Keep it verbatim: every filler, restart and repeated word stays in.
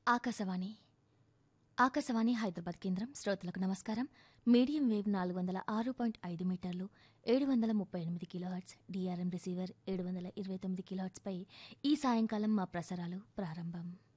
ఆకాశవాణి ఆకాశవాణి హైదరాబాద్ కేంద్రం. శ్రోతలకు నమస్కారం. మీడియం వేవ్ నాలుగు వందల ఆరు పాయింట్ ఐదు మీటర్లు ఏడు వందల ముప్పై ఎనిమిది కిలోహర్ట్జ్, డిఆర్ఎం రిసీవర్ ఏడు వందల ఇరవై తొమ్మిది కిలోహర్ట్జ్పై ఈ సాయంకాలం మా ప్రసారాలు ప్రారంభం.